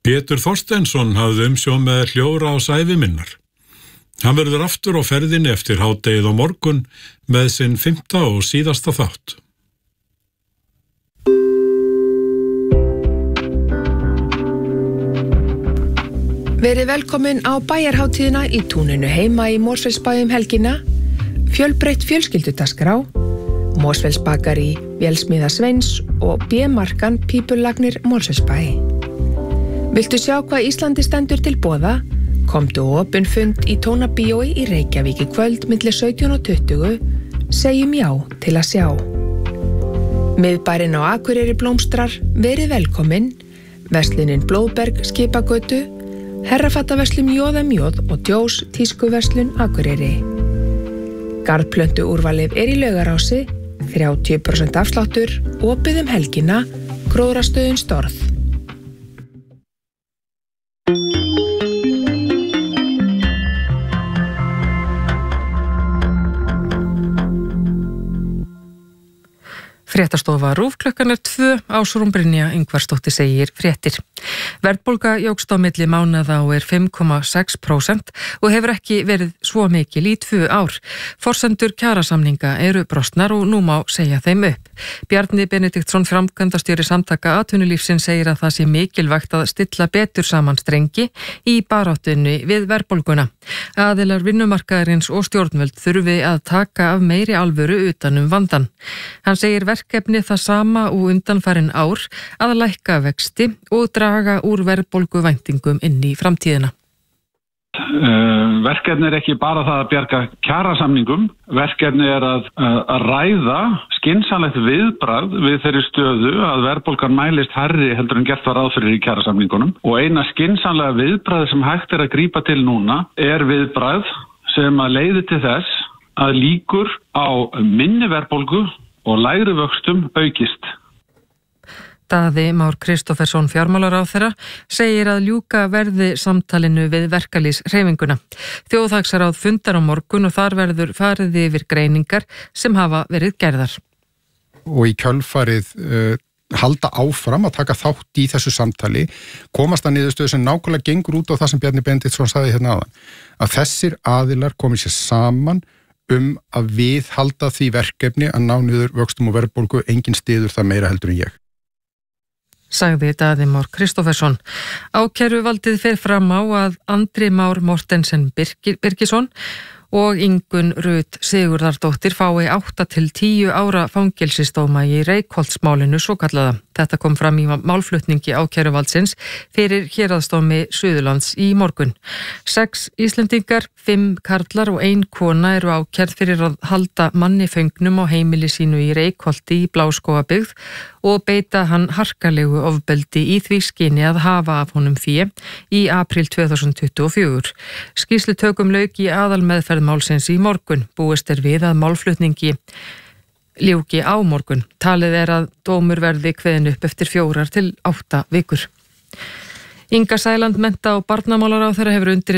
Pétur Þorsteinsson hafði umsjón með hljóðrás æviminnar. Hann verður aftur á ferðinni eftir hádegið á morgun með sinn 5. og síðasta þátt. Verið velkomin á bæjarhátíðina í túninu heima í Mosfellsbæ helgina, fjölbreytt fjölskyldudagskrá, Mosfellsbakari, Vélsmiða Sveins og B-markan Pípulagnir Mosfellsbæ. Viltu sjá hvað Íslandi stendur til boða? Komdu á opinn fund í Tónabíói í Reykjavík í kvöld milli 17 og 20, segjum já til að sjá. Miðbærinn á Akureyri blómstrar, verið velkomin, verslunin Blóðberg Skipagötu, Herrafattaverslun Jóð og Djós tískuverslun Akureyri. Garðplöntu úrvalið í Laugarási, 30% afsláttur, opið helgina, Gróðrastöðin Storð. Fréttastofa RÚV klukkan 2, Ásrún Brynja Ingvarsdóttir segir fréttir. Verðbólga jókst á milli mánaða og 5,6% og hefur ekki verið svo mikil í 2 ár. Forsendur kjarasamninga eru brostnar og nú má segja þeim upp. Bjarni Benediktsson, framkvæmdastjóri Samtaka atvinnulífsins, segir að það sé mikilvægt að stilla betur saman strengi í baráttunni við verðbólguna. Aðilar vinnumarkaðarins og stjórnvöld þurfi að taka af meiri alvöru utanum vandan. Hann segir verkefni það sama og undanfarin ár að lækka vexti og draga úr verðbólguvæntingum inn í framtíðina. Verkefni ekki bara það að bjarga kjarasamningum, verkefni að ræða skynsamlegt viðbragð við þeirri stöðu að verðbólgan mælist hærri heldur en gert var ráð fyrir í kjarasamningunum, og eina skynsamlega viðbragð sem hægt að grípa til núna viðbragð sem að leiði til þess að líkur á minni verðbólgu og lægri vöxtum aukist. Daði Már Kristófersson, fjármálaráðherra, segir að ljúka verði samtalinu við verkalýðshreyfinguna. Þjóðhagsráð fundar á morgun og þar verður farið yfir greiningar sem hafa verið gerðar. Og í kjölfarið halda áfram að taka þátt í þessu samtali, komast að niðurstöðu sem nákvæmlega gengur út á það sem Bjarni Benediktsson sagði hérna áðan, að þessir aðilar komi sér saman að viðhalda því verkefni að ná niður vöxtum og verðbólgu, enginn styður það meira heldur en ég. Sagði Daði Már Kristófersson. Ákæruvaldið fer fram á að Andri Már Mortensen Birgisson og Ingunn Rut Sigurðardóttir fái 8 til 10 ára fangelsisdóma í Reykholtsmálinu svokallaða. Þetta kom fram í málflutningi ákæruvaldsins fyrir héraðsdómi Suðurlands í morgun. 6 Íslendingar, 5 karlar og 1 kona eru ákærð fyrir að halda manni föngnum á heimili sínu í Reykholti í Bláskógabyggð og beita hann harkalegu ofbeldi í því skyni að hafa af honum fé í apríl 2024. Skýrslutökum lauk í aðalmeðferð málsins í morgun. Búist við að málflutningi ljúki á morgun. Talið að dómur verði kveðinn upp eftir 4 til 8 vikur. Inga Sæland, mennta- og barnamálaráðherra, hefur undirritað